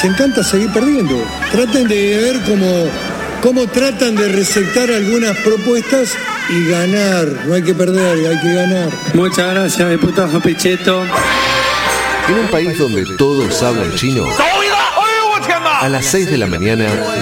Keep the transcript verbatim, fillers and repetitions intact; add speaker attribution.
Speaker 1: Les encanta seguir perdiendo. Traten de ver cómo, cómo tratan de recetar algunas propuestas y ganar. No hay que perder, hay que ganar.
Speaker 2: Muchas gracias, diputado Pichetto.
Speaker 3: En un país donde todos hablan chino, a las seis de la mañana